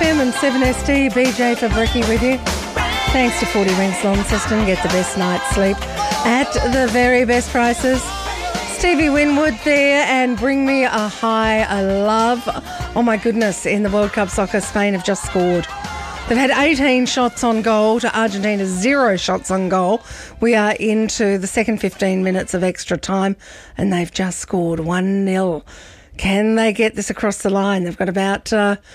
LAFM and 7SD, BJ for Brekkie with you. Thanks to 40 Winks Lawn System. Get the best night's sleep at the very best prices. Stevie Winwood there, and Bring Me a High Love. Oh my goodness, in the World Cup soccer, Spain have just scored. They've had 18 shots on goal to Argentina's 0 shots on goal. We are into the second 15 minutes of extra time, and they've just scored 1-0. Can they get this across the line? They've got about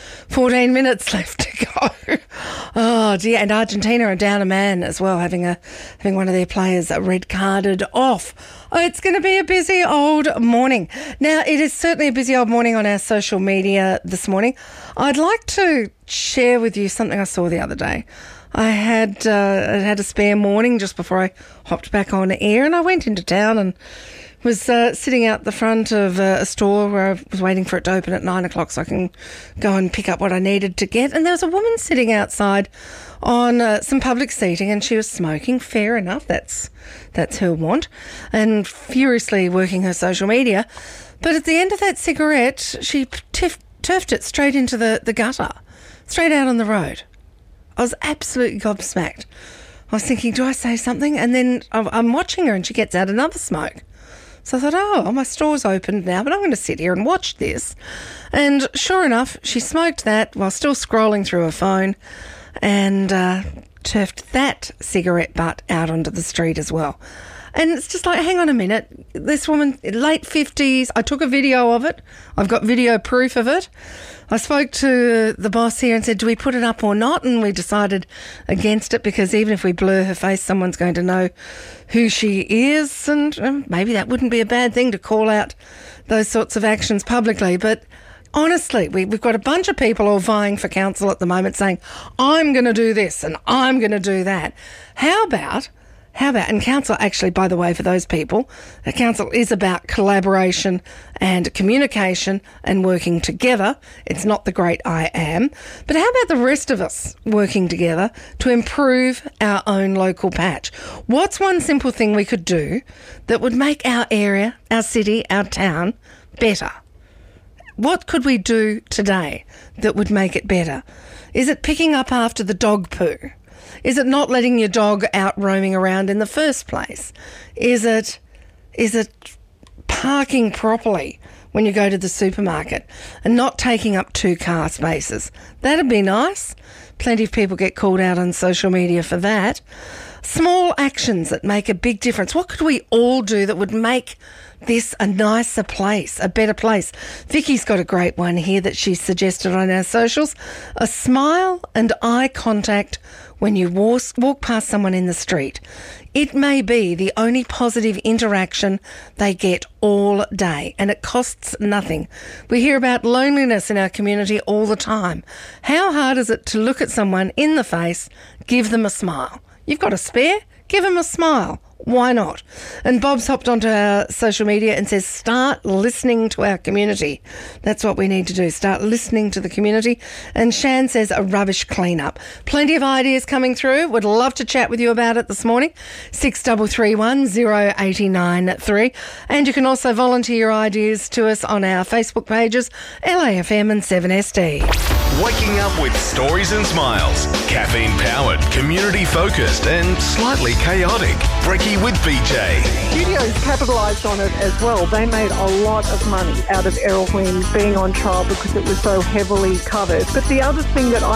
14 minutes left to go. Oh dear, and Argentina are down a man as well, having one of their players red carded off. Oh, it's going to be a busy old morning. Now, it is certainly a busy old morning on our social media this morning. I'd like to share with you something I saw the other day. I had a spare morning just before I hopped back on air, and I went into town and was sitting out the front of a store where I was waiting for it to open at 9 o'clock so I can go and pick up what I needed to get. And there was a woman sitting outside on some public seating, and she was smoking. Fair enough, that's her want, and furiously working her social media. But at the end of that cigarette, she turfed it straight into the gutter, straight out on the road. I was absolutely gobsmacked. I was thinking, do I say something? And then I'm watching her and she gets out another smoke. So I thought, oh, my store's opened now, but I'm going to sit here and watch this. And sure enough, she smoked that while still scrolling through her phone and turfed that cigarette butt out onto the street as well. And it's just like, hang on a minute, this woman, late 50s, I took a video of it. I've got video proof of it. I spoke to the boss here and said, do we put it up or not? And we decided against it, because even if we blur her face, someone's going to know who she is. And maybe that wouldn't be a bad thing to call out those sorts of actions publicly. But honestly, we've got a bunch of people all vying for council at the moment saying, I'm going to do this and I'm going to do that. How about, and council actually, by the way, for those people, the council is about collaboration and communication and working together. It's not the great I am. But how about the rest of us working together to improve our own local patch? What's one simple thing we could do that would make our area, our city, our town better? What could we do today that would make it better? Is it picking up after the dog poo? Is it not letting your dog out roaming around in the first place? Is it parking properly when you go to the supermarket and not taking up 2 car spaces? That'd be nice. Plenty of people get called out on social media for that. Small actions that make a big difference. What could we all do that would make this a nicer place, a better place? Vicky's got a great one here that she suggested on our socials. A smile and eye contact when you walk past someone in the street. It may be the only positive interaction they get all day, and it costs nothing. We hear about loneliness in our community all the time. How hard is it to look at someone in the face, give them a smile? You've got a spare? Give them a smile. Why not? And Bob's hopped onto our social media and says, start listening to our community. That's what we need to do. Start listening to the community. And Shan says a rubbish cleanup. Plenty of ideas coming through. Would love to chat with you about it this morning. 6331 089 3. And you can also volunteer your ideas to us on our Facebook pages, LAFM and 7SD. Waking up with stories and smiles. Caffeine powered, community focused and slightly chaotic. Brekkie with BJ. Studios capitalised on it as well. They made a lot of money out of Errol Wynn being on trial because it was so heavily covered. But the other thing that